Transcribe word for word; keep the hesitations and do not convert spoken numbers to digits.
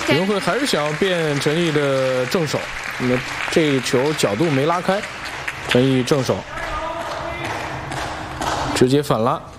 李宗慧还是想要变陈毅的正手，那么这个球角度没拉开，陈毅正手直接反拉。